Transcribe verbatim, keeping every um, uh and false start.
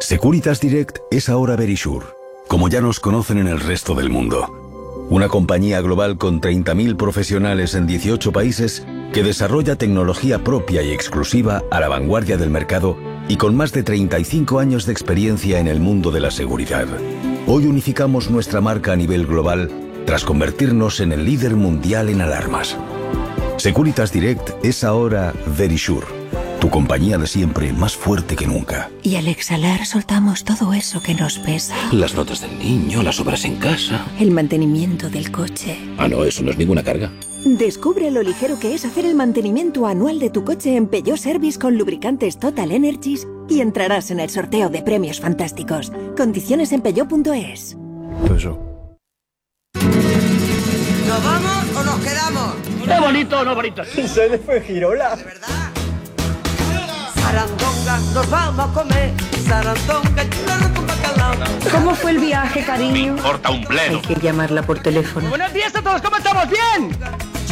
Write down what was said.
Securitas Direct es ahora Verisure, como ya nos conocen en el resto del mundo. Una compañía global con treinta mil profesionales en dieciocho países que desarrolla tecnología propia y exclusiva a la vanguardia del mercado y con más de treinta y cinco años de experiencia en el mundo de la seguridad. Hoy unificamos nuestra marca a nivel global tras convertirnos en el líder mundial en alarmas. Securitas Direct es ahora Verisure, tu compañía de siempre más fuerte que nunca. Y al exhalar soltamos todo eso que nos pesa. Las notas del niño, las obras en casa. El mantenimiento del coche. Ah, no, eso no es ninguna carga. Descubre lo ligero que es hacer el mantenimiento anual de tu coche en Peugeot Service con lubricantes Total Energies y entrarás en el sorteo de premios fantásticos. Condiciones en peugeot punto es. Eso. ¿Nos vamos o nos quedamos? ¡Qué bonito, no bonito! Se le fue Girola. ¿De verdad? Sarandonga, nos vamos a comer. Sarandonga, churro con bacalao. ¿Cómo fue el viaje, Me cariño? importa un bledo. Hay que llamarla por teléfono. Buenos días a todos, ¿cómo estamos? ¿Bien?